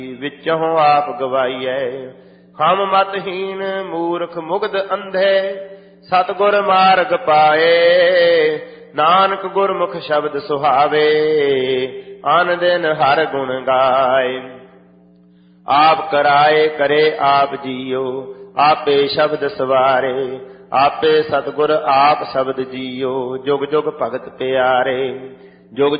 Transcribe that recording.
ਵਿਚੋਂ ਆਪ ਗਵਾਈਐ। ਹਮ ਮਤਹੀਨ ਮੂਰਖ ਮੁਗਧ ਅੰਧੇ ਸਤਿਗੁਰ ਮਾਰਗ ਪਾਏ। ਨਾਨਕ ਗੁਰਮੁਖ ਸ਼ਬਦ ਸੁਹਾਵੇ ਅਨ ਦਿਨ ਹਰ ਗੁਣ ਗਾਏ। ਆਪ ਕਰਾਏ ਕਰੇ ਆਪ ਜੀਓ ਆਪੇ ਸ਼ਬਦ ਸਵਾਰੇ। ਆਪੇ ਸਤਿਗੁਰ ਆਪ ਸ਼ਬਦ ਜੀਓ ਜੁਗ ਜੁਗ ਭਗਤ ਪਿਆਰੇ। ਜੁਗ